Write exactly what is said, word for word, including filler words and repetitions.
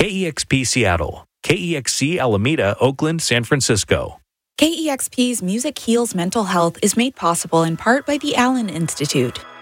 K E X P Seattle, K E X C Alameda, Oakland, San Francisco. K E X P's Music Heals Mental Health is made possible in part by the Allen Institute.